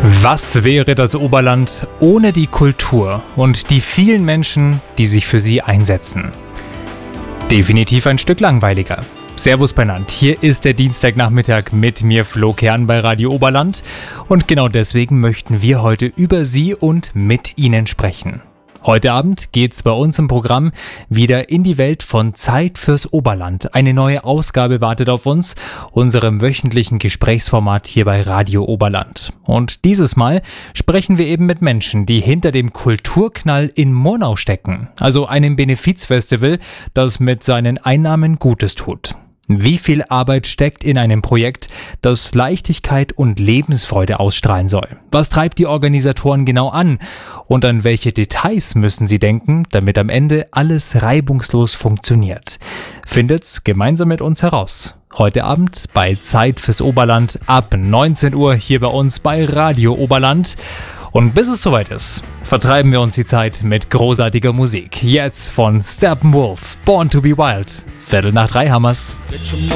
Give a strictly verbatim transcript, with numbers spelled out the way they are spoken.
Was wäre das Oberland ohne die Kultur und die vielen Menschen, die sich für sie einsetzen? Definitiv ein Stück langweiliger. Servus benannt, hier ist der Dienstagnachmittag mit mir Flo Kern bei Radio Oberland und genau deswegen möchten wir heute über Sie und mit Ihnen sprechen. Heute Abend geht's bei uns im Programm wieder in die Welt von Zeit fürs Oberland. Eine neue Ausgabe wartet auf uns, unserem wöchentlichen Gesprächsformat hier bei Radio Oberland. Und dieses Mal sprechen wir eben mit Menschen, die hinter dem Kulturknall in Murnau stecken. Also einem Benefizfestival, das mit seinen Einnahmen Gutes tut. Wie viel Arbeit steckt in einem Projekt, das Leichtigkeit und Lebensfreude ausstrahlen soll? Was treibt die Organisatoren genau an? Und an welche Details müssen sie denken, damit am Ende alles reibungslos funktioniert? Findet's gemeinsam mit uns heraus. Heute Abend bei Zeit fürs Oberland ab neunzehn Uhr hier bei uns bei Radio Oberland. Und bis es soweit ist, vertreiben wir uns die Zeit mit großartiger Musik. Jetzt von Steppenwolf, Born to be Wild. Viertel nach drei Hammers.